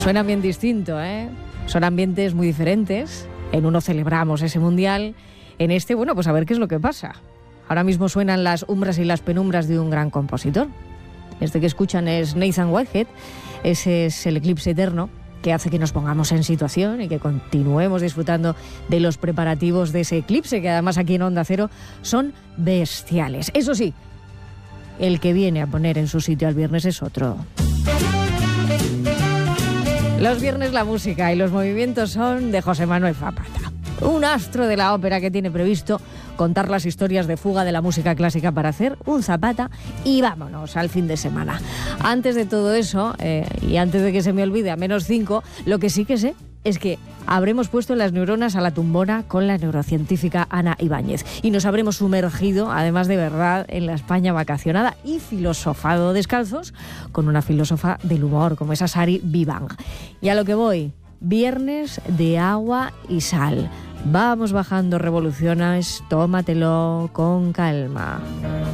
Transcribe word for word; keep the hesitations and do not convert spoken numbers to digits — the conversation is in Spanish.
Suena bien distinto, ¿eh? Son ambientes muy diferentes. En uno celebramos ese mundial. En este, bueno, pues a ver qué es lo que pasa. Ahora mismo suenan las umbras y las penumbras de un gran compositor. Este que escuchan es Nathan Whitehead. Ese es el eclipse eterno que hace que nos pongamos en situación y que continuemos disfrutando de los preparativos de ese eclipse, que además aquí en Onda Cero son bestiales. Eso sí, el que viene a poner en su sitio al viernes es otro. Los viernes la música y los movimientos son de José Manuel Zapata, un astro de la ópera que tiene previsto contar las historias de fuga de la música clásica para hacer un Zapata y vámonos al fin de semana. Antes de todo eso, eh, y antes de que se me olvide a menos cinco, lo que sí que sé es que habremos puesto las neuronas a la tumbona con la neurocientífica Ana Ibáñez y nos habremos sumergido, además de verdad, en la España vacacionada y filosofado descalzos con una filósofa del humor como es Asari Vivang. Y a lo que voy, viernes de agua y sal. Vamos bajando revoluciones, tómatelo con calma.